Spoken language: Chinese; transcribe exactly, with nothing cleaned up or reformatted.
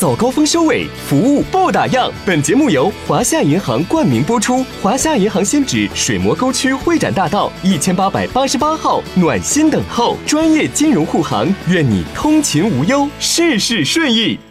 早高峰收尾，服务不打烊。本节目由华夏银行冠名播出。华夏银行新址水磨沟区会展大道一千八百八十八号，暖心等候，专业金融护航，愿你通勤无忧，事事顺意。